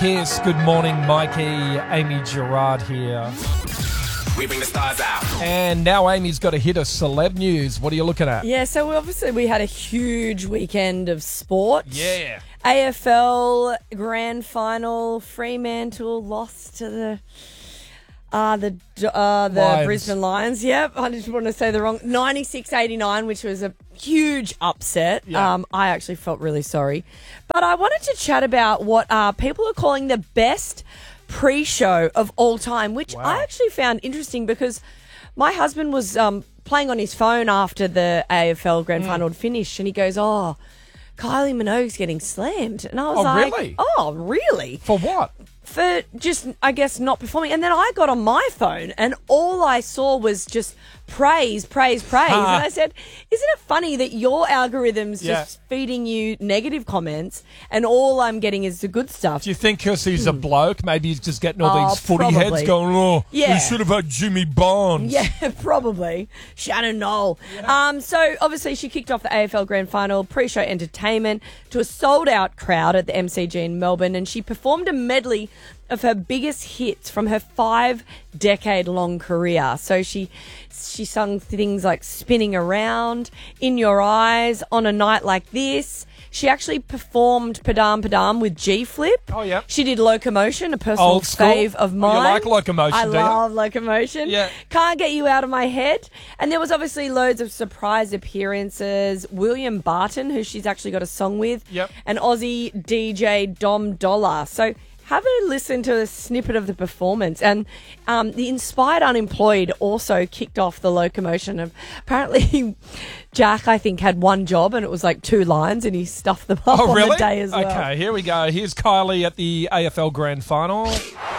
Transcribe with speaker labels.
Speaker 1: Yes, good morning, Mikey. Amy Gerard here.
Speaker 2: We bring the stars out.
Speaker 1: And now Amy's got a hit of celeb news. What are you looking at?
Speaker 3: Yeah, so we had a huge weekend of sport.
Speaker 1: Yeah.
Speaker 3: AFL Grand Final, Fremantle lost to the
Speaker 1: Lions.
Speaker 3: Brisbane Lions. Yep, I just want to say the wrong 96-89, which was a huge upset.
Speaker 1: Yeah.
Speaker 3: I actually felt really sorry, but I wanted to chat about what people are calling the best pre-show of all time, which
Speaker 1: Wow.
Speaker 3: I actually found interesting because my husband was playing on his phone after the AFL Grand Final had finished, and he goes, "Oh, Kylie Minogue's getting slammed," and I was like,
Speaker 1: really?
Speaker 3: "Oh, really?"
Speaker 1: For what?
Speaker 3: For just, I guess, not performing. And then I got on my phone and all I saw was just praise. And I said, isn't it funny that your algorithm's just feeding you negative comments and all I'm getting is the good stuff?
Speaker 1: Do you think because he's a bloke, maybe he's just getting all these footy
Speaker 3: probably.
Speaker 1: heads going, oh,
Speaker 3: Yeah.
Speaker 1: we should have had Jimmy Barnes.
Speaker 3: Yeah, probably. Shannon Knoll. So, obviously, she kicked off the AFL Grand Final pre-show entertainment to a sold-out crowd at the MCG in Melbourne, and she performed a medley of her biggest hits from her 5-decade-long career. So she sung things like Spinning Around, In Your Eyes, On a Night Like This. She actually performed Padam Padam with G-Flip.
Speaker 1: Oh, yeah.
Speaker 3: She did Locomotion, a personal
Speaker 1: Old school.
Speaker 3: fave of
Speaker 1: Oh, you
Speaker 3: mine.
Speaker 1: like Locomotion,
Speaker 3: I
Speaker 1: do you?
Speaker 3: love Locomotion.
Speaker 1: Yeah.
Speaker 3: Can't Get You Out of My Head. And there was obviously loads of surprise appearances. William Barton, who she's actually got a song with.
Speaker 1: Yep.
Speaker 3: And Aussie DJ Dom Dollar. So have a listen to a snippet of the performance. And the Inspired Unemployed also kicked off the Locomotion. Apparently, Jack, I think, had one job and it was like 2 lines and he stuffed them up on
Speaker 1: Oh, really?
Speaker 3: the day as well.
Speaker 1: Okay, here we go. Here's Kylie at the AFL Grand Final.